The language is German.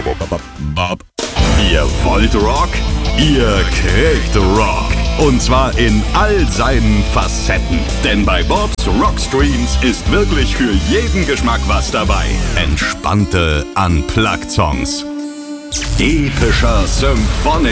Ihr wollt Rock? Ihr kriegt Rock. Und zwar in all seinen Facetten. Denn bei Bobs Rockstreams ist wirklich für jeden Geschmack was dabei. Entspannte Unplugged-Songs, epischer Symphonic